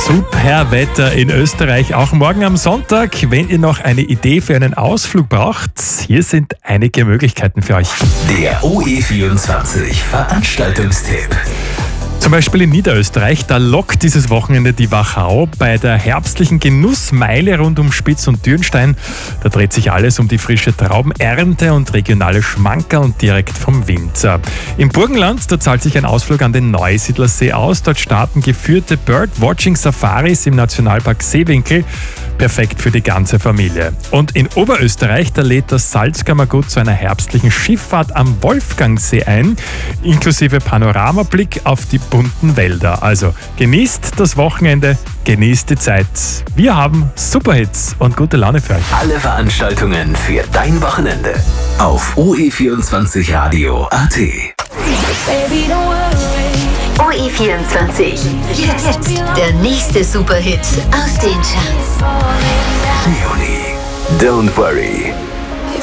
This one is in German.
Super Wetter in Österreich, auch morgen am Sonntag. Wenn ihr noch eine Idee für einen Ausflug braucht, hier sind einige Möglichkeiten für euch. Der OE24 Veranstaltungstipp. Zum Beispiel in Niederösterreich, da lockt dieses Wochenende die Wachau bei der herbstlichen Genussmeile rund um Spitz und Dürnstein. Da dreht sich alles um die frische Traubenernte und regionale Schmankerl und direkt vom Winzer. Im Burgenland, da zahlt sich ein Ausflug an den Neusiedlersee aus. Dort starten geführte Birdwatching-Safaris im Nationalpark Seewinkel. Perfekt für die ganze Familie. Und in Oberösterreich, da lädt das Salzkammergut zu einer herbstlichen Schifffahrt am Wolfgangsee ein, inklusive Panoramablick auf die bunten Wälder. Also genießt das Wochenende, genießt die Zeit. Wir haben Superhits und gute Laune für euch. Alle Veranstaltungen für dein Wochenende auf OE24radio.at. OE24. Jetzt der nächste Superhit aus den Charts. Leonie, don't worry.